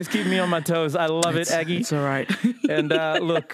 It's keeping me on my toes. I love it, Aggie. It's all right. And look,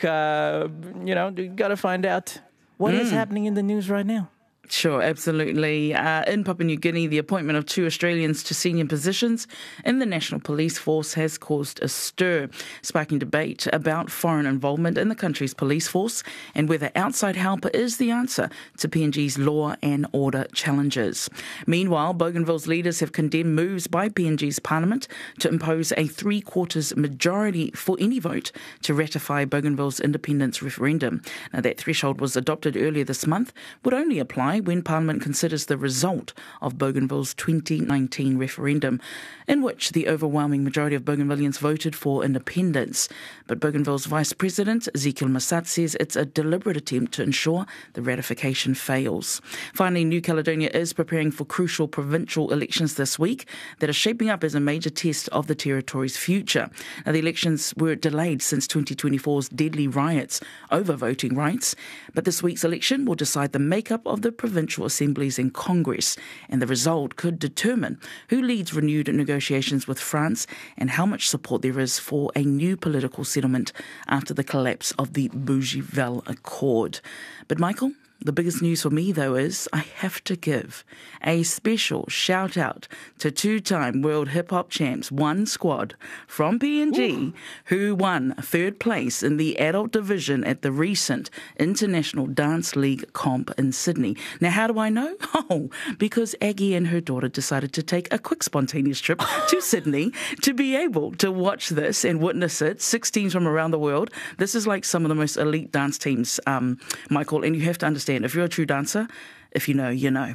you got to find out what is happening in the news right now. Sure, absolutely. In Papua New Guinea, the appointment of 2 Australians to senior positions in the National Police Force has caused a stir, sparking debate about foreign involvement in the country's police force and whether outside help is the answer to PNG's law and order challenges. Meanwhile, Bougainville's leaders have condemned moves by PNG's parliament to impose a 3/4 majority for any vote to ratify Bougainville's independence referendum. Now, that threshold was adopted earlier this month, would only apply when Parliament considers the result of Bougainville's 2019 referendum, in which the overwhelming majority of Bougainvilleans voted for independence. But Bougainville's Vice President, Ezekiel Massat, says it's a deliberate attempt to ensure the ratification fails. Finally, New Caledonia is preparing for crucial provincial elections this week that are shaping up as a major test of the territory's future. Now, the elections were delayed since 2024's deadly riots over voting rights, but this week's election will decide the makeup of the provincial assemblies in Congress, and the result could determine who leads renewed negotiations with France and how much support there is for a new political settlement after the collapse of the Bougival Accord. But Michael, the biggest news for me, though, is I have to give a special shout-out to 2-time world hip-hop champs One Squad from PNG, who won 3rd place in the adult division at the recent International Dance League comp in Sydney. Now, how do I know? Oh, because Aggie and her daughter decided to take a quick spontaneous trip to Sydney to be able to watch this and witness it. 6 teams from around the world. This is like some of the most elite dance teams, Michael, and you have to understand, if you're a true dancer, if you know, you know.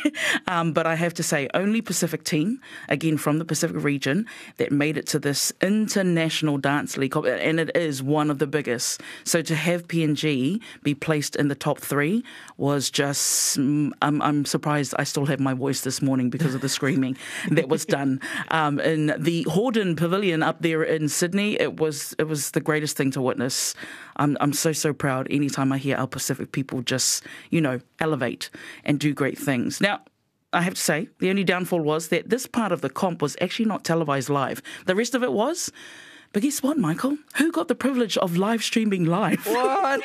But I have to say, only Pacific team, again from the Pacific region, that made it to this International Dance League, and it is one of the biggest. So to have PNG be placed in the top 3 was just, I'm surprised I still have my voice this morning because of the screaming that was done. In the Hordern Pavilion up there in Sydney, it was the greatest thing to witness. I'm so proud anytime I hear our Pacific people just, elevate and do great things. Now, I have to say, the only downfall was that this part of the comp was actually not televised live. The rest of it was. But guess what, Michael? Who got the privilege of live streaming live? What?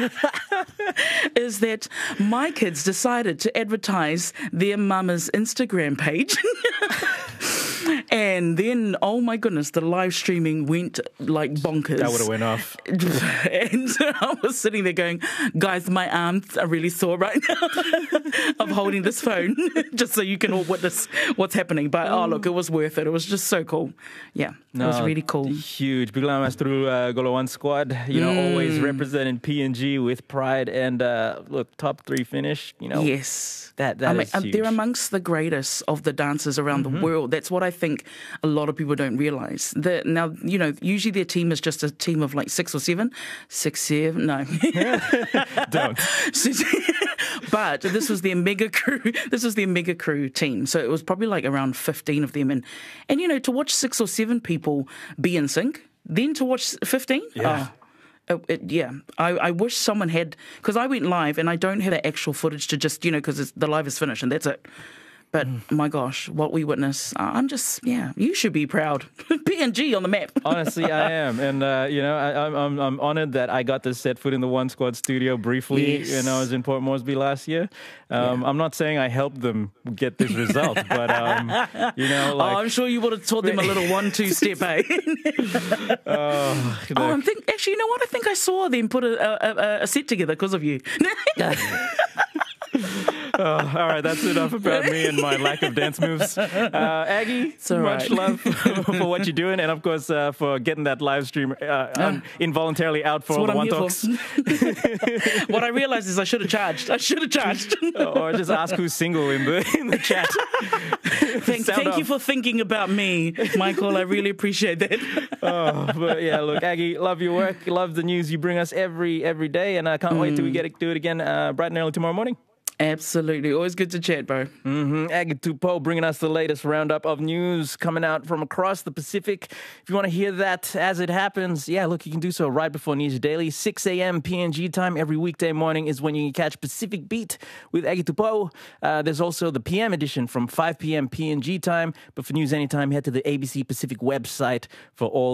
Is that my kids decided to advertise their mama's Instagram page. And then, oh my goodness, the live streaming went like bonkers. That would have went off. And I was sitting there going, guys, my arms are really sore right now of holding this phone, just so you can all witness what's happening. But look, it was worth it. It was just so cool. Yeah, it was really cool. Huge. Bigla mas through Golo One Squad, always representing PNG with pride. And look, top 3 finish, Yes. That is huge. They're amongst the greatest of the dancers around the world. That's what I think a lot of people don't realise. Now, usually their team is just a team of like 6 or 7. 6, 7, no. Don't. But this was their mega crew. This was their mega crew team. So it was probably like around 15 of them. And to watch 6 or 7 people be in sync, then to watch 15? Yeah. I wish someone had, because I went live and I don't have the actual footage to just, because the live is finished and that's it. But my gosh, what we witness, you should be proud. PNG on the map. Honestly, I am. And, I'm honored that I got to set foot in the One Squad studio briefly when I was in Port Moresby last year. I'm not saying I helped them get this result, but, I'm sure you would have taught them a little 1-2 step, eh? Actually, you know what? I think I saw them put a set together because of you. All right, that's enough about me and my lack of dance moves. Aggie, much love for what you're doing, and of course for getting that live stream involuntarily out for all the One Talks. What I realized is I should have charged. Or just ask who's single in the chat. Thank you for thinking about me, Michael. I really appreciate that. But yeah, look, Aggie, love your work, love the news you bring us every day, and I can't wait till we get to do it again bright and early tomorrow morning. Absolutely. Always good to chat, bro. Agi Tupo bringing us the latest roundup of news coming out from across the Pacific. If you want to hear that as it happens, yeah, look, you can do so right before News Daily. 6 a.m. PNG time every weekday morning is when you can catch Pacific Beat with Agi Tupo. There's also the PM edition from 5 p.m. PNG time. But for news anytime, head to the ABC Pacific website for all